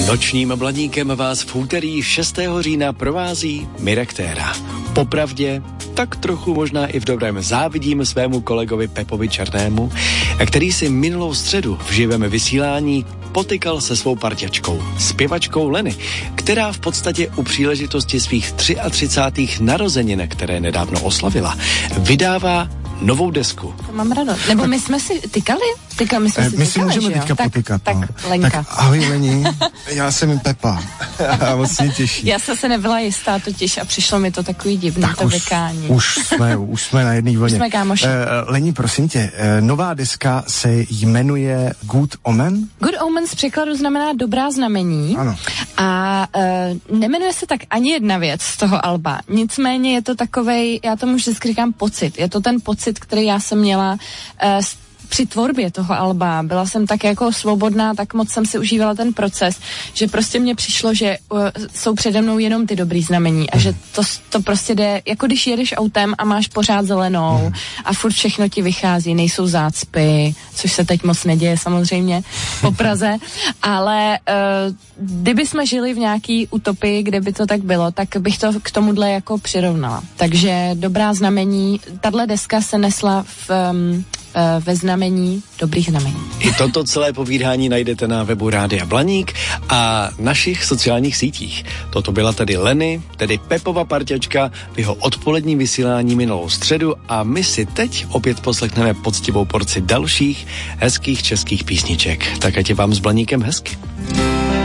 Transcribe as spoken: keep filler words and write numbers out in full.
Nočním Blaníkem vás v úterý šestého října provází Mirek Téra. Popravdě, tak trochu možná i v dobrém závidím svému kolegovi Pepovi Černému, který si minulou středu v živém vysílání potykal se svou parťačkou, zpěvačkou Leny, která v podstatě u příležitosti svých třicátých tři narozenin, které nedávno oslavila, vydává novou desku. To mám radost. Nebo my jsme si tykali? Tyka, my jsme eh, si my tykali, si můžeme že teďka tak, potykat. Tak, no. Lenka. Tak ahoj Leni, já jsem Pepa. A moc mě těší. Já jsem se nebyla jistá totiž a přišlo mi to takový divný, tak to už, vykání. Už jsme, už jsme na jedné vlně. Už jsme kámoši. Uh, Leni, prosím tě, uh, nová deska se jmenuje Good Omen? Good Omen z překladu znamená dobrá znamení. Ano. A uh, nemenuje se tak ani jedna věc z toho alba. Nicméně je to takovej, já tomu vždycky říkám pocit. Je to ten pocit, který já jsem měla uh, při tvorbě toho alba. Byla jsem tak jako svobodná, tak moc jsem si užívala ten proces, že prostě mně přišlo, že uh, jsou přede mnou jenom ty dobrý znamení a že to, to prostě jde, jako když jedeš autem a máš pořád zelenou a furt všechno ti vychází, nejsou zácpy, což se teď moc neděje samozřejmě po Praze, ale uh, kdyby jsme žili v nějaký utopii, kde by to tak bylo, tak bych to k tomuhle jako přirovnala. Takže dobrá znamení, tahle deska se nesla v um, ve znamení dobrých znamení. I toto celé povídání najdete na webu Rádia Blaník a našich sociálních sítích. Toto byla tedy Leny, tedy Pepova parťačka v jeho odpoledním vysílání minulou středu a my si teď opět poslechneme poctivou porci dalších hezkých českých písniček. Tak ať je vám s Blaníkem hezky.